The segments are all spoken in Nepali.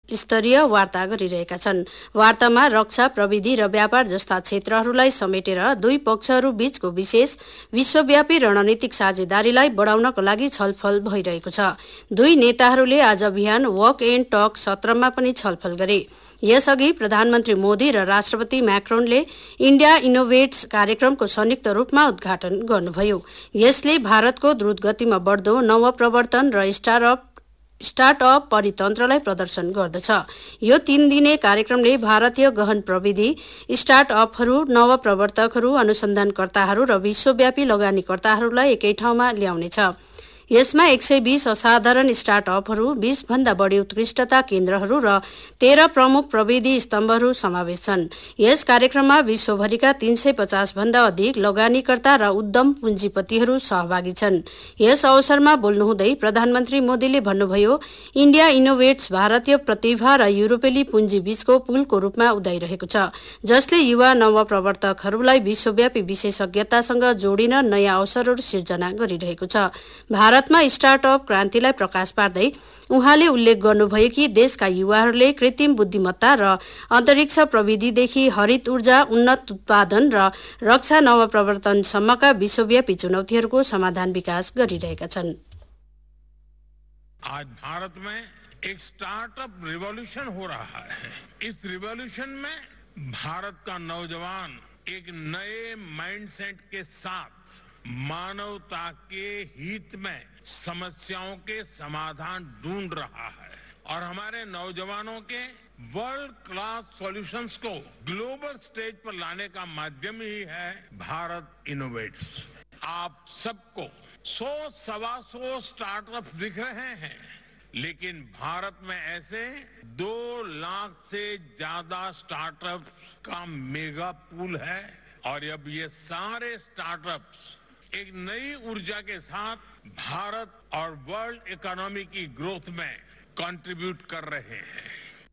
स्तरीय वार्ता गरिरहेका छन्। वार्तामा रक्षा, प्रविधि र व्यापार जस्ता क्षेत्रहरूलाई समेटेर दुई पक्षहरू बीचको विशेष विश्वव्यापी रणनीतिक साझेदारीलाई बढाउनको लागि छलफल भइरहेको छ। दुई नेताहरूले आज बिहान वक एन्ड टक सत्रमा पनि छलफल गरे। यसअघि प्रधानमन्त्री मोदी र राष्ट्रपति म्याक्रोनले इण्डिया इनोभेट्स कार्यक्रमको संयुक्त रूपमा उद्घाटन गर्नुभयो। यसले भारतको द्रुत गतिमा बढ्दो नवप्रवर्तन र स्टार्टअप परितन्त्रलाई प्रदर्शन गर्दछ। यो 3 दिने कार्यक्रमले भारतीय गहन प्रविधि स्टार्टअपहरू, नवप्रवर्तकहरू, अनुसन्धानकर्ताहरू र विश्वव्यापी लगानीकर्ताहरूलाई एकै ठाउँमा ल्याउनेछ। यसमा 120 असाधारण स्टार्टअपहरू, 20 भन्दा बढी उत्कृष्टता केन्द्रहरू र 13 प्रमुख प्रविधि स्तम्भहरू समावेश छन्। यस कार्यक्रममा विश्वभरिका 350 भन्दा अधिक लगानीकर्ता र उद्यम पुँजीपतिहरू सहभागी छन्। यस अवसरमा बोल्नुहुँदै प्रधानमन्त्री मोदीले भन्नुभयो, इण्डिया इनोभेट्स भारतीय प्रतिभा र युरोपेली पुँजी बीचको पुलको रूपमा उदाइरहेको छ, जसले युवा नवप्रवर्तकहरूलाई विश्वव्यापी विशेषज्ञतासँग जोडिन नयाँ अवसरहरू सिर्जना गरिरहेको छ। भारतमा स्टार्टअप क्रान्तिलाई प्रकाश पार्दै उहाँले उल्लेख गर्नुभयो कि देशका युवाहरूले कृत्रिम बुद्धिमत्ता र अन्तरिक्ष प्रविधिदेखि हरित ऊर्जा, उन्नत उत्पादन र रक्षा नवप्रवर्तनसम्मका विश्वव्यापी चुनौतीहरूको समाधान विकास गरिरहेका छन्। आज भारत में एक स्टार्टअप रिवॉल्यूशन हो रहा है। इस रिवॉल्यूशन में भारत का नौजवान एक नए माइंडसेट के साथ मानवता के हित में समस्याओं के समाधान ढूंढ रहा है और हमारे नौजवानों के वर्ल्ड क्लास सॉल्यूशंस को ग्लोबल स्टेज पर लाने का माध्यम ही है भारत इनोवेट्स। आप सबको 100-125 स्टार्टअप दिख रहे हैं, लेकिन भारत में ऐसे 2 लाख से ज्यादा स्टार्टअप का मेगा पूल है और अब ये सारे स्टार्टअप्स एक नई ऊर्जा के साथ भारत और वर्ल्ड इकोनॉमी की ग्रोथ में कंट्रीब्यूट कर रहे हैं।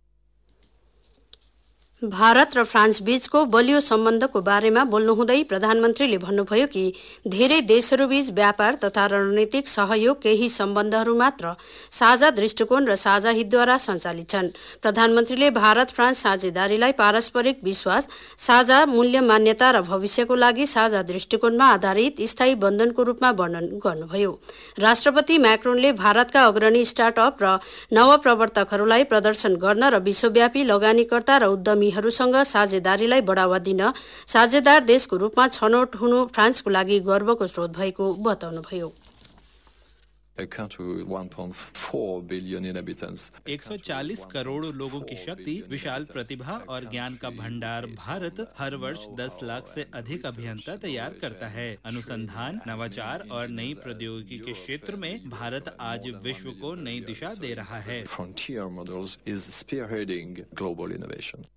भारत र फ्रान्स बीचको बलियो सम्बन्धको बारेमा बोल्नुहुँदै प्रधानमन्त्रीले भन्नुभयो कि धेरै देशहरूबीच व्यापार तथा रणनीतिक सहयोग केही सम्बन्धहरू मात्र साझा दृष्टिकोण र साझा हितद्वारा सञ्चालित छन्। प्रधानमन्त्रीले भारत फ्रान्स साझेदारीलाई पारस्परिक विश्वास, साझा मूल्य मान्यता र भविष्यको लागि साझा दृष्टिकोणमा आधारित स्थायी बन्धनको रूपमा वर्णन गर्नुभयो। राष्ट्रपति म्याक्रोनले भारतका अग्रणी स्टार्टअप र नवप्रवर्तकहरूलाई प्रदर्शन गर्न र विश्वव्यापी लगानीकर्ता र उद्यमी सँग साझेदारीलाई बढावा दिन साझेदार देशको रूपमा छनौट हुनु फ्रान्सको लागि गर्वको स्रोत भएको बताउनुभयो। 140 करोड़ लोगों की शक्ति, विशाल प्रतिभा और ज्ञान का भंडार भारत हर वर्ष 10 लाख से अधिक अभियंता तैयार करता है। अनुसंधान, नवाचार और नई प्रौद्योगिकी के क्षेत्र में भारत आज विश्व को नई दिशा दे रहा है। Frontier Models is spearheading global innovation.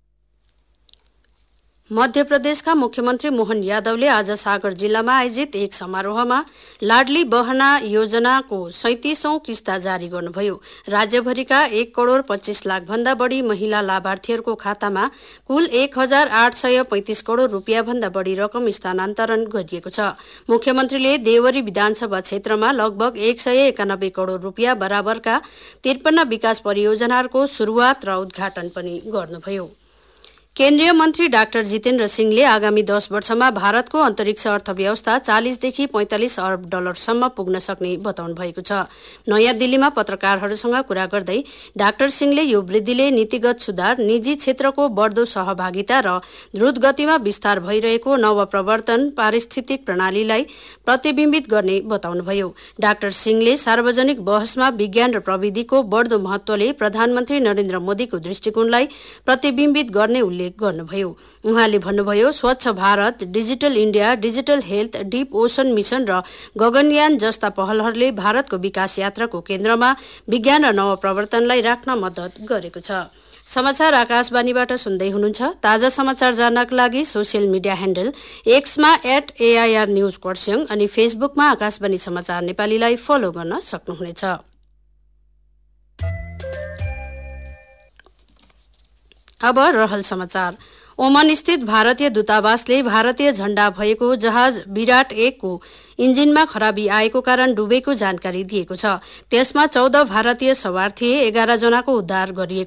मध्य प्रदेशका मुख्यमन्त्री मोहन यादवले आज सागर जिल्लामा आयोजित एक समारोहमा लाडली बहना योजनाको 37औं किस्ता जारी गर्नुभयो। राज्यभरिका 1 करोड़ 25 लाख भन्दा बढी महिला लाभार्थीहरूको खातामा कुल 1835 करोड़ रुपियाँ भन्दा बढी रकम स्थानान्तरण गरिएको छ। मुख्यमन्त्रीले देवरी विधानसभा क्षेत्रमा लगभग 191 करोड़ रुपियाँ बराबरका 53 विकास परियोजनाहरूको सुरुवात र उद्घाटन पनि गर्नुभयो। केन्द्रीय मन्त्री डाक्टर जितेन्द्र सिंहले आगामी 10 वर्षमा भारतको अन्तरिक्ष अर्थव्यवस्था 40 देखि 45 अर्ब डलरसम्म पुग्न सक्ने बताउनु भएको छ। नयाँ दिल्लीमा पत्रकारहरूसँग कुरा गर्दै डाक्टर सिंहले यो वृद्धिले नीतिगत सुधार, निजी क्षेत्रको बढ्दो सहभागिता र द्रुत गतिमा विस्तार भइरहेको नवप्रवर्तन पारिस्थितिक प्रणालीलाई प्रतिबिम्बित गर्ने बताउनुभयो। डाक्टर सिंहले सार्वजनिक बहसमा विज्ञान र प्रविधिको बढ्दो महत्वले प्रधानमन्त्री नरेन्द्र मोदीको दृष्टिकोणलाई प्रतिबिम्बित गर्ने उल्लेख गर्नुभयो। उहाँले भन्नुभयो, स्वच्छ Bharat, digital India, digital health, deep ocean mission र गगनयान जस्ता पहलहरूले भारतको विकास यात्राको केन्द्रमा विज्ञान र नवप्रवर्तनलाई राख्न मद्दत गरेको छ। समाचार आकाशवाणीबाट सुन्दै हुनुहुन्छ। ताजा समाचार जान्नका लागि social media handle एक्समा @AIR news Kurseong अनि फेसबुकमा आकाशवाणी समाचार नेपालीलाई फलो गर्न सक्नुहुनेछ। अब रहल समाचार। ओमान स्थित भारतीय दूतावासले भारतीय झण्डा भएको जहाज विराट 1 को इन्जिनमा खराबी आएको कारण डुबेको जानकारी दिएको छ। त्यसमा 14 भारतीय सवार थिए। 11 जनाको उद्धार गरिएको